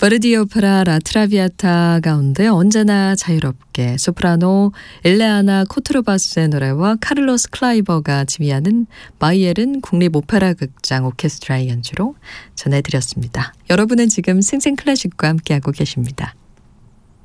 버르디 오페라 라트라비아타 가운데 언제나 자유롭게 소프라노 엘레아나 코트로바스의 노래와 카를로스 클라이버가 지휘하는 바이에른 국립오페라극장 오케스트라의 연주로 전해드렸습니다. 여러분은 지금 생생클래식과 함께하고 계십니다.